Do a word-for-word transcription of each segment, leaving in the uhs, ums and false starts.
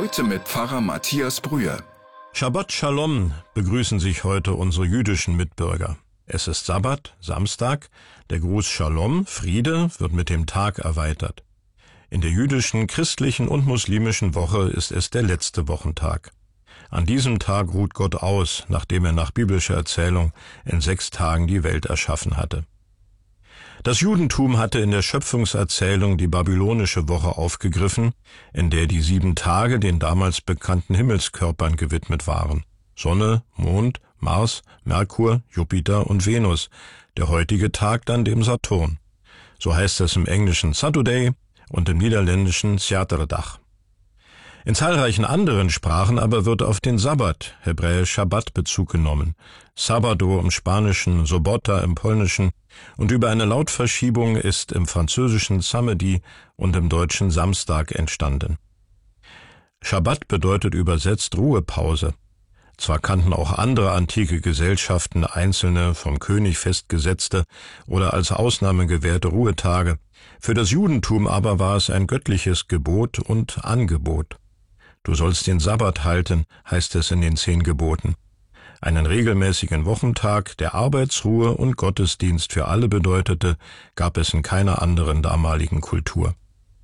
Heute mit Pfarrer Matthias Brühe. Shabbat Shalom begrüßen sich heute unsere jüdischen Mitbürger. Es ist Sabbat, Samstag. Der Gruß Shalom, Friede, wird mit dem Tag erweitert. In der jüdischen, christlichen und muslimischen Woche ist es der letzte Wochentag. An diesem Tag ruht Gott aus, nachdem er nach biblischer Erzählung in sechs Tagen die Welt erschaffen hatte. Das Judentum hatte in der Schöpfungserzählung die babylonische Woche aufgegriffen, in der die sieben Tage den damals bekannten Himmelskörpern gewidmet waren. Sonne, Mond, Mars, Merkur, Jupiter und Venus, der heutige Tag dann dem Saturn. So heißt es im Englischen Saturday und im Niederländischen Sjaterdag. In zahlreichen anderen Sprachen aber wird auf den Sabbat, hebräisch Schabbat, Bezug genommen. Sabado im Spanischen, Sobota im Polnischen und über eine Lautverschiebung ist im Französischen Samedi und im Deutschen Samstag entstanden. Schabbat bedeutet übersetzt Ruhepause. Zwar kannten auch andere antike Gesellschaften einzelne vom König festgesetzte oder als Ausnahme gewährte Ruhetage, für das Judentum aber war es ein göttliches Gebot und Angebot. Du sollst den Sabbat halten, heißt es in den zehn Geboten. Einen regelmäßigen Wochentag, der Arbeitsruhe und Gottesdienst für alle bedeutete, gab es in keiner anderen damaligen Kultur.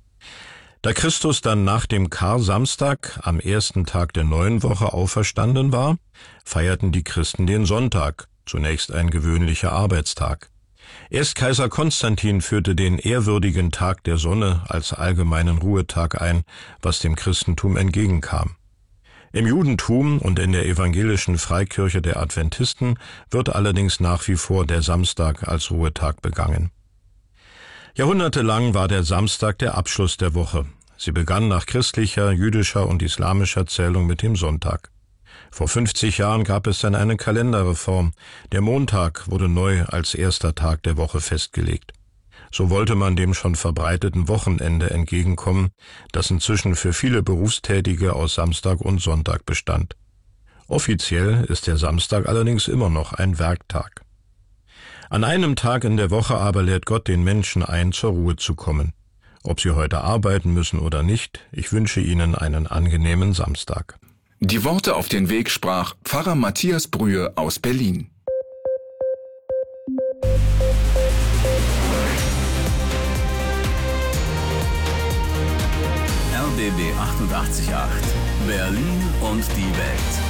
Da Christus dann nach dem Kar-Samstag am ersten Tag der neuen Woche auferstanden war, feierten die Christen den Sonntag, zunächst ein gewöhnlicher Arbeitstag. Erst Kaiser Konstantin führte den ehrwürdigen Tag der Sonne als allgemeinen Ruhetag ein, was dem Christentum entgegenkam. Im Judentum und in der evangelischen Freikirche der Adventisten wird allerdings nach wie vor der Samstag als Ruhetag begangen. Jahrhundertelang war der Samstag der Abschluss der Woche. Sie begann nach christlicher, jüdischer und islamischer Zählung mit dem Sonntag. Vor fünfzig Jahren gab es dann eine Kalenderreform. Der Montag wurde neu als erster Tag der Woche festgelegt. So wollte man dem schon verbreiteten Wochenende entgegenkommen, das inzwischen für viele Berufstätige aus Samstag und Sonntag bestand. Offiziell ist der Samstag allerdings immer noch ein Werktag. An einem Tag in der Woche aber lädt Gott den Menschen ein, zur Ruhe zu kommen. Ob sie heute arbeiten müssen oder nicht, ich wünsche ihnen einen angenehmen Samstag. Die Worte auf den Weg sprach Pfarrer Matthias Brühe aus Berlin. R B B achtundachtzig Komma acht, Berlin und die Welt.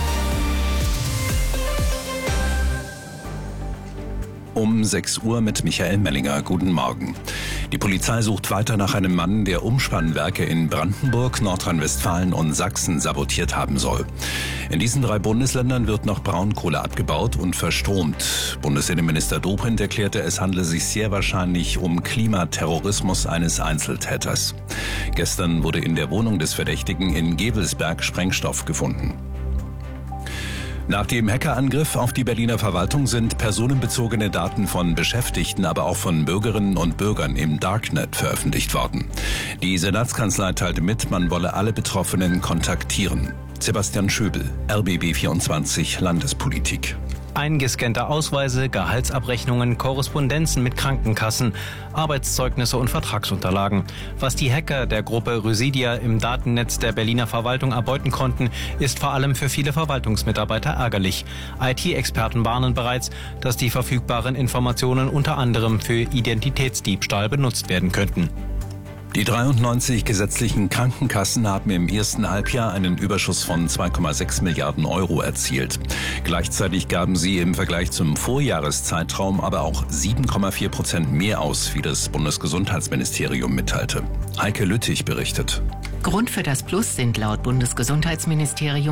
Um sechs Uhr mit Michael Mellinger. Guten Morgen. Die Polizei sucht weiter nach einem Mann, der Umspannwerke in Brandenburg, Nordrhein-Westfalen und Sachsen sabotiert haben soll. In diesen drei Bundesländern wird noch Braunkohle abgebaut und verstromt. Bundesinnenminister Dobrindt erklärte, es handle sich sehr wahrscheinlich um Klimaterrorismus eines Einzeltäters. Gestern wurde in der Wohnung des Verdächtigen in Gevelsberg Sprengstoff gefunden. Nach dem Hackerangriff auf die Berliner Verwaltung sind personenbezogene Daten von Beschäftigten, aber auch von Bürgerinnen und Bürgern im Darknet veröffentlicht worden. Die Senatskanzlei teilte mit, man wolle alle Betroffenen kontaktieren. Sebastian Schöbel, R B B vierundzwanzig Landespolitik. Eingescannte Ausweise, Gehaltsabrechnungen, Korrespondenzen mit Krankenkassen, Arbeitszeugnisse und Vertragsunterlagen. Was die Hacker der Gruppe Rhyssia im Datennetz der Berliner Verwaltung erbeuten konnten, ist vor allem für viele Verwaltungsmitarbeiter ärgerlich. I T-Experten warnen bereits, dass die verfügbaren Informationen unter anderem für Identitätsdiebstahl benutzt werden könnten. Die dreiundneunzig gesetzlichen Krankenkassen haben im ersten Halbjahr einen Überschuss von zwei Komma sechs Milliarden Euro erzielt. Gleichzeitig gaben sie im Vergleich zum Vorjahreszeitraum aber auch sieben Komma vier Prozent mehr aus, wie das Bundesgesundheitsministerium mitteilte. Heike Lüttich berichtet. Grund für das Plus sind laut Bundesgesundheitsministerium